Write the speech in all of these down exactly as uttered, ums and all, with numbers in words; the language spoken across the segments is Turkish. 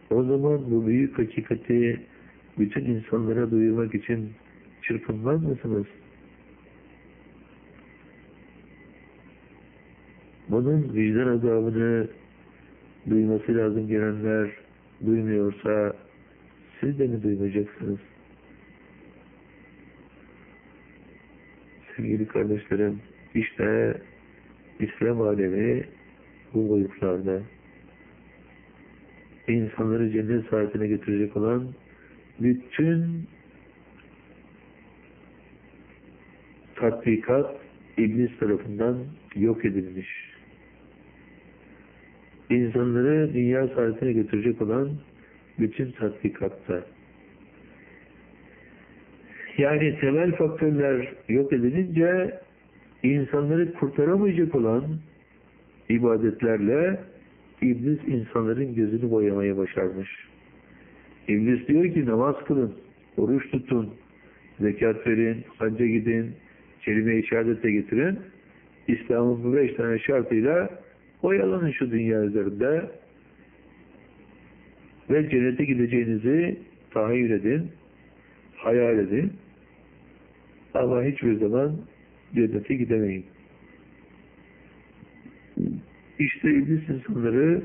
O zaman bu büyük hakikati bütün insanlara duyurmak için çırpınmaz mısınız? Bunun vicdan azabını duyması lazım gelenler duymuyorsa siz de mi duymayacaksınız? Sevgili kardeşlerim, işte İslam alemi bu boyutlarda insanları cennet saatine getirecek olan bütün tatbikat iblis tarafından yok edilmiş. İnsanları dünya saatine götürecek olan bütün tatbikatta. Yani temel faktörler yok edilince insanları kurtaramayacak olan ibadetlerle iblis insanların gözünü boyamaya başarmış. İblis diyor ki namaz kılın, oruç tutun, zekat verin, hacca gidin, kelime-i şehadete getirin. İslam'ın bu beş tane şartıyla oyalanın şu dünya üzerinde ve cennete gideceğinizi tahayyül edin, hayal edin. Ama hiçbir zaman cennete gidemeyin. İşte iblis insanları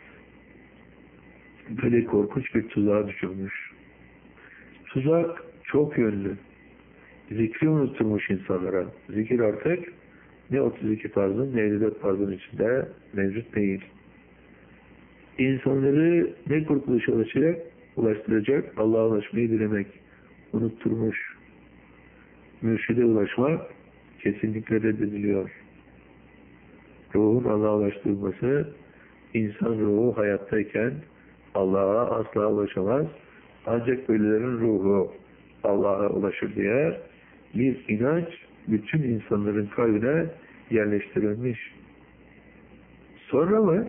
böyle korkunç bir tuzağa düşürmüş. Tuzak çok yönlü. Zikri unutturmuş insanlara. Zikir artık ne otuz iki farzın ne elli dört farzın içinde mevcut değil. İnsanları ne kurtuluşa ulaşacak, ulaştıracak, Allah'a ulaşmayı dilemek unutturmuş. Mürşide ulaşmak kesinlikle reddediliyor. Ruhun Allah'a ulaştırılması, insan ruhu hayattayken Allah'a asla ulaşamaz. Ancak böylelerin ruhu Allah'a ulaşır diye bir inanç bütün insanların kalbine yerleştirilmiş. Sonra mı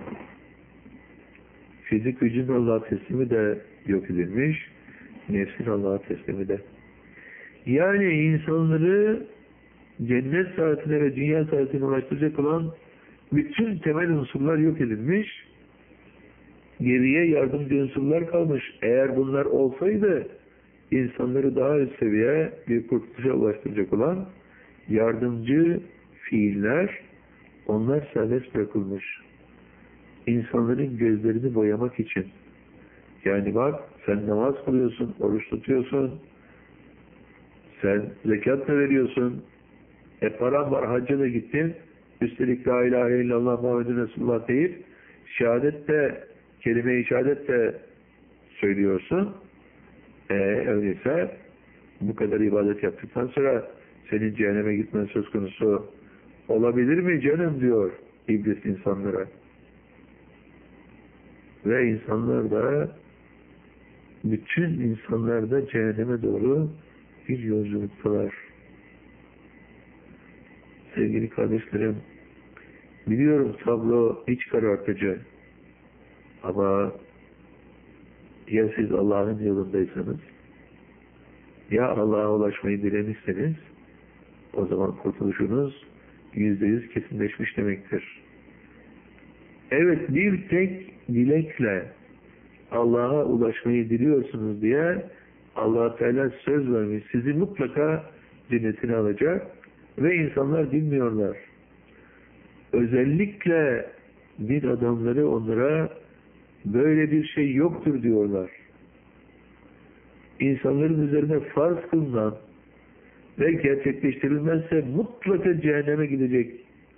fizik gücün Allah'a teslimi de yok edilmiş, nefsin Allah'a teslimi de. Yani insanları cennet saatine ve dünya saatine ulaştıracak olan bütün temel unsurlar yok edilmiş, geriye yardımcı unsurlar kalmış. Eğer bunlar olsaydı insanları daha üst seviye bir kurtuluşa ulaştıracak olan yardımcı fiiller, onlar serbest bırakılmış. İnsanların gözlerini boyamak için. Yani bak, sen namaz kılıyorsun, oruç tutuyorsun, sen zekat da veriyorsun, e paran var, hacca da gittin, üstelik la ilahe illallah Muhammedun Resulullah deyip şehadet de, kelime-i şehadet de söylüyorsun. E, öyleyse bu kadar ibadet yaptıktan sonra senin cehenneme gitmen söz konusu olabilir mi canım diyor iblis insanlara. Ve insanlar da, bütün insanlar da cehenneme doğru bir yolculuktalar. Sevgili kardeşlerim, biliyorum tablo iç karartıcı. Ama ya siz Allah'ın yolundaysanız, ya Allah'a ulaşmayı dilemişseniz, o zaman kurtuluşunuz yüzde yüz kesinleşmiş demektir. Evet, bir tek dilekle Allah'a ulaşmayı diliyorsunuz diye Allah Teala söz vermiş. Sizi mutlaka cennetine alacak ve insanlar bilmiyorlar. Özellikle din adamları onlara böyle bir şey yoktur diyorlar. İnsanların üzerine farz kılınan ve gerçekleştirilmezse mutlaka cehenneme gidecek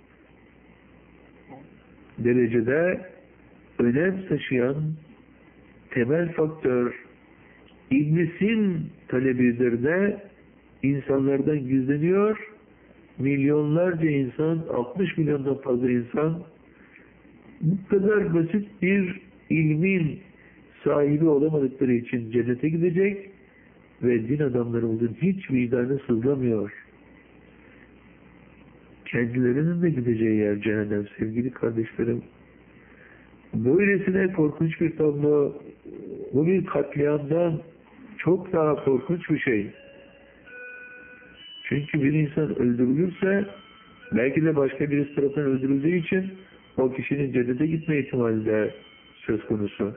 derecede önem taşıyan temel faktör iblisin talebidir de insanlardan gizleniyor. Milyonlarca insan, altmış milyondan fazla insan bu kadar basit bir ilmin sahibi olamadıkları için cennete gidecek ve din adamlarımızın hiç vicdanı sızlamıyor. Kendilerinin de gideceği yer cehennem sevgili kardeşlerim. Böylesine korkunç bir tablo, bu bir katliamdan çok daha korkunç bir şey. Çünkü bir insan öldürülürse belki de başka birisi tarafından öldürüldüğü için o kişinin cennete gitme ihtimali de söz konusu.